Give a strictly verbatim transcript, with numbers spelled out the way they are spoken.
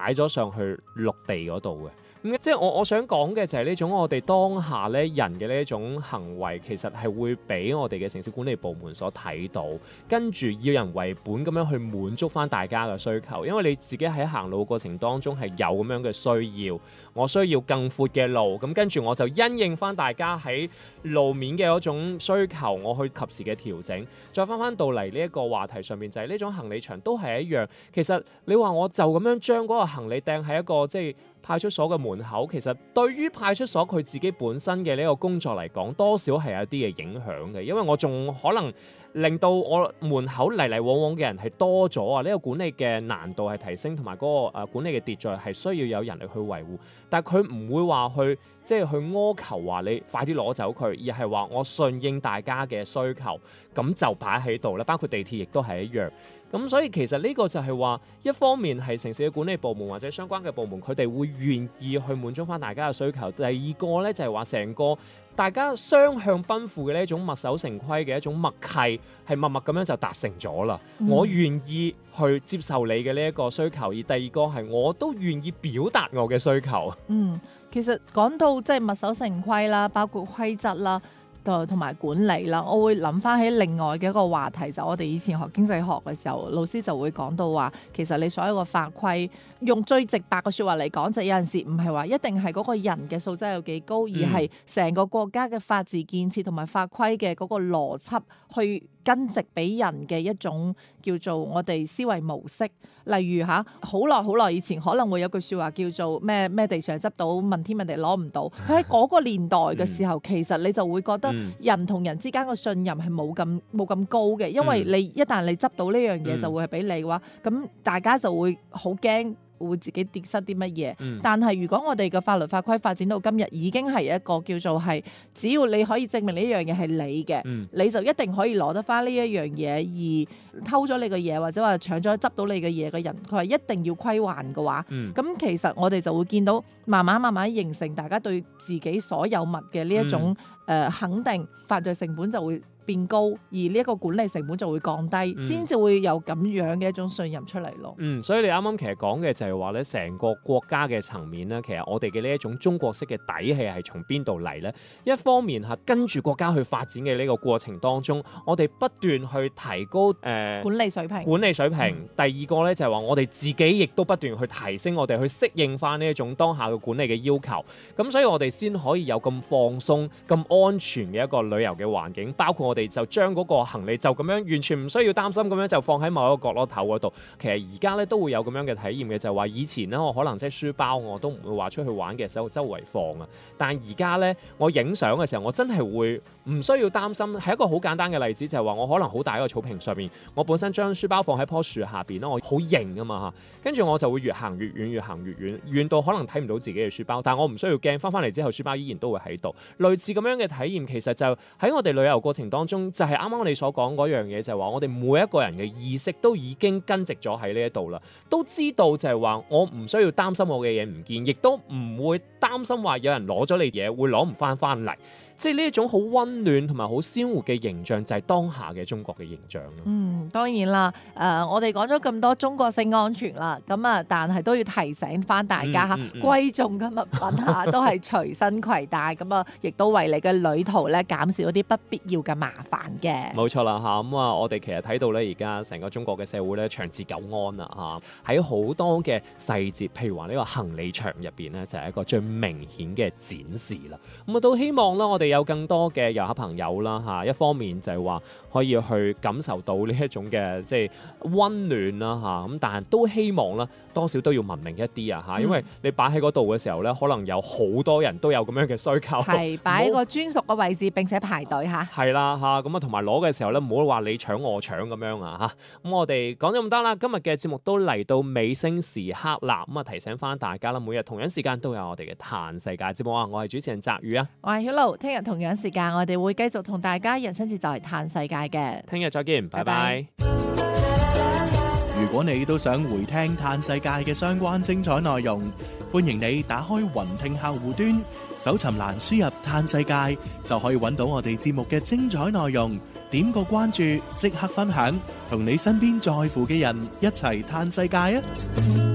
擺咗上去陸地嗰度嘅。咁即係我我想講嘅就係呢種我哋當下咧人嘅呢一種行為，其實係會俾我哋嘅城市管理部門所睇到，跟住以人為本咁樣去滿足翻大家嘅需求。因為你自己喺行路過程當中係有咁樣嘅需要，我需要更闊嘅路，咁跟住我就因應翻大家喺路面嘅嗰種需求，我去及時嘅調整。再翻翻到嚟呢一個話題上面，就係呢種行李牆都係一樣。其實你話我就咁樣將嗰個行李掟喺一個即係派出所嘅門口，其實對於派出所佢自己本身嘅呢個工作嚟講，多少係有啲嘅影響嘅，因為我仲可能令到我門口嚟嚟往往嘅人係多咗啊！呢個管理嘅難度係提升，同埋嗰個誒管理嘅秩序係需要有人力去維護，但係佢唔會話去即係去苛求話你快啲攞走佢，而係話我順應大家嘅需求，咁就擺喺度啦。包括地鐵亦都係一樣。咁所以其實呢個就係話，一方面係城市嘅管理部門或者相關嘅部門，佢哋會願意去滿足翻大家嘅需求。第二個呢，就係話成個大家雙向奔赴嘅呢一種墨守成規嘅一種默契，係默默咁樣就達成咗啦。嗯、我願意去接受你嘅呢一個需求，而第二個係我都願意表達我嘅需求。 嗯，其實講到即係墨守成規啦，包括規則啦，同埋管理啦，我會諗翻起另外嘅一個話題，就我哋以前學經濟學嘅時候，老師就會講到話，其實你所有嘅法規，用最直白嘅説話嚟講，就有陣時唔係話一定係嗰個人嘅素質有幾高，而係成個國家嘅法治建設同埋法規嘅嗰個邏輯去根植俾人嘅一種叫做我哋思維模式。例如嚇，好耐好耐以前可能會有句説話叫做咩咩地上執到，問天問地攞唔到。佢喺嗰個年代嘅時候，其實你就會覺得人同人之間嘅信任係冇咁冇咁高嘅，因為你一旦你執到呢樣嘢就會係俾你嘅話，咁大家就會好驚會自己跌失啲乜嘢。嗯、但係如果我哋嘅法律法規發展到今日，已經係一個叫做係，只要你可以證明呢樣嘢係你嘅，嗯、你就一定可以攞得翻呢一樣嘢。而偷咗你嘅嘢或者話搶咗執到你嘅嘢嘅人，佢係一定要歸還嘅話，咁、嗯、其實我哋就會見到慢慢慢慢形成大家對自己所有物嘅呢一種誒、嗯呃、肯定，法律成本就會變高，而呢一個管理成本就會降低，先至、嗯、會有咁樣嘅一種信任出嚟咯。嗯， 所以你啱啱其實講嘅就係話咧，成個國家嘅層面咧，其實我哋嘅呢一種中國式嘅底氣係從邊度嚟咧？一方面係跟住國家去發展嘅呢個過程當中，我哋不斷去提高誒、呃、 管理水平。 管理水平。嗯、第二個咧就係話我哋自己亦都不斷去提升我哋去適應翻呢一種當下嘅管理嘅要求。咁所以我哋先可以有咁放鬆、咁安全嘅一個旅遊嘅環境，包括我哋就將嗰個行李就咁樣完全唔需要擔心咁樣就放喺某一個角落頭嗰度。其實而家咧都會有咁樣嘅體驗嘅，就係話以前咧我可能即係書包我都唔會話出去玩嘅時候周圍放啊，但係而家咧我影相嘅時候我真係會唔需要擔心。係一個好簡單嘅例子，就係話我可能好大一個草坪上面，我本身將書包放喺棵樹下邊啦，我好型啊嘛嚇，跟住我就會越行越遠，越行越遠，遠到可能睇唔到自己嘅書包，但係我唔需要驚，翻翻嚟之後書包依然都會喺度。類似咁樣嘅體驗，其實就喺我哋旅遊過程當中。就係啱啱你所講嗰樣嘢，就係話我哋每一個人嘅意識都已經根植咗喺呢一度啦，都知道就係話我唔需要擔心我嘅嘢唔見，亦都唔會擔心話有人攞咗你嘢會攞唔翻翻嚟。即係呢一種好溫暖同埋好鮮活嘅形象，就係當下嘅中國嘅形象咯。嗯， 當然啦，誒、呃，我哋講咗咁多中國性安全啦，咁啊，但係都要提醒翻大家嚇，嗯嗯嗯、貴重嘅物品嚇都係隨身攜帶，咁啊，亦都為你嘅旅途咧減少一啲不必要嘅麻煩嘅。 冇錯啦嚇，咁啊，我哋其實睇到咧，而家成個中國嘅社會咧長治久安啦嚇，喺好多嘅細節，譬如話呢個行李牆入邊咧，就係一個最明顯嘅展示啦。咁啊，都希望啦，我哋有更多嘅遊客朋友啦嚇，一方面就係話可以去感受到呢一種嘅即係溫暖啦嚇，咁但係都希望啦多少都要文明一啲啊嚇，因為你擺喺嗰度嘅時候咧，可能有好多人都有咁樣嘅需求， 係擺喺個專屬嘅位置並且排隊嚇， 係啦嚇，咁啊同埋攞嘅時候咧，唔好話你搶我搶咁樣啊嚇。咁我哋講咗咁多啦，今日嘅節目都嚟到尾聲時刻啦，咁啊提醒翻大家啦，每日同樣時間都有我哋嘅嘆世界節目啊，我係主持人澤宇啊， 我係曉露，聽日同樣時間我哋會繼續同大家人生節就係嘆世界嘅， 聽日再見，拜拜。 如果你都想回聽嘆世界嘅相關精彩內容，歡迎你打開雲聽客戶端，搜尋欄輸入嘆世界，就可以揾到我哋節目嘅精彩內容。點個關注，即刻分享，同你身邊在乎嘅人一齊嘆世界啊！